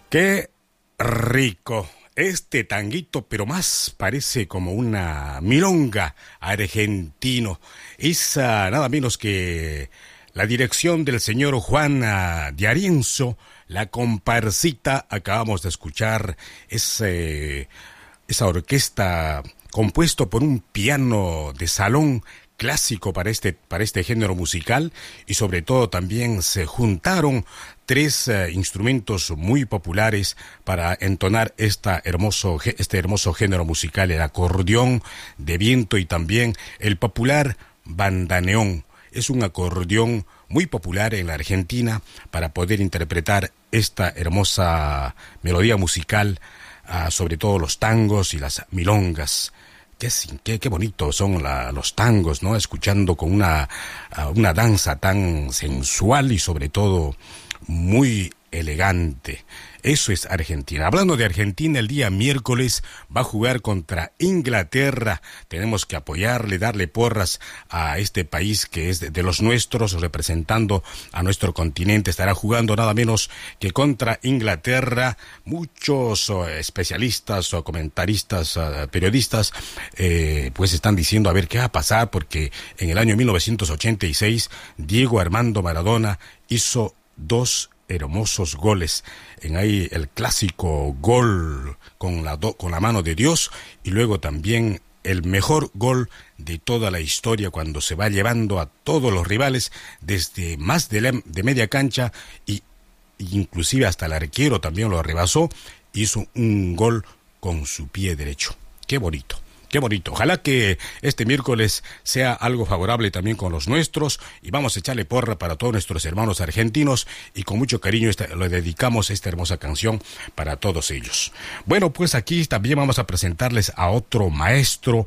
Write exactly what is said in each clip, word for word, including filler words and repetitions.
Qué rico este tanguito, pero más parece como una milonga argentino. Es uh, nada menos que la dirección del señor Juan uh, D'Arienzo, la comparsita. Acabamos de escuchar ese, esa orquesta compuesto por un piano de salón clásico para este, para este género musical, y sobre todo también se juntaron tres uh, instrumentos muy populares para entonar esta hermoso, este hermoso género musical: el acordeón de viento y también el popular bandoneón. Es un acordeón muy popular en la Argentina para poder interpretar esta hermosa melodía musical, uh, sobre todo los tangos y las milongas. Qué, qué, qué bonito son la, los tangos, ¿no? Escuchando con una, una danza tan sensual y sobre todo muy elegante. Eso es Argentina. Hablando de Argentina, el día miércoles va a jugar contra Inglaterra. Tenemos que apoyarle, darle porras a este país que es de, de los nuestros, representando a nuestro continente. Estará jugando nada menos que contra Inglaterra. Muchos oh, especialistas o comentaristas, uh, periodistas, eh, pues están diciendo a ver qué va a pasar, porque en el año mil novecientos ochenta y seis Diego Armando Maradona hizo dos hermosos goles. En ahí el clásico gol con la, do, con la mano de Dios, y luego también el mejor gol de toda la historia, cuando se va llevando a todos los rivales desde más de, la, de media cancha, y inclusive hasta el arquero también lo rebasó. Hizo un gol con su pie derecho. Qué bonito. Qué bonito. Ojalá que este miércoles sea algo favorable también con los nuestros, y vamos a echarle porra para todos nuestros hermanos argentinos, y con mucho cariño esta, le dedicamos esta hermosa canción para todos ellos. Bueno, pues aquí también vamos a presentarles a otro maestro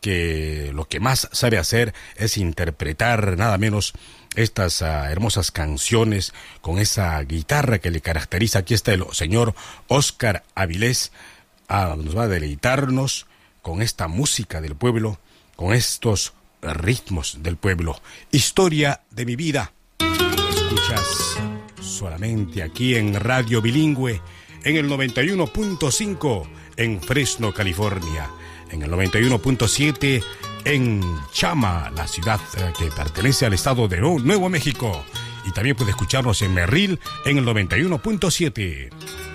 que lo que más sabe hacer es interpretar nada menos estas uh, hermosas canciones con esa guitarra que le caracteriza. Aquí está el señor Óscar Avilés. Ah, nos va a deleitarnos con esta música del pueblo, con estos ritmos del pueblo. Historia de mi vida. Escuchas solamente aquí en Radio Bilingüe, en el noventa y uno punto cinco en Fresno, California, en el noventa y uno punto siete en Chama, la ciudad que pertenece al estado de Nuevo México, y también puede escucharnos en Merrill en el noventa y uno punto siete.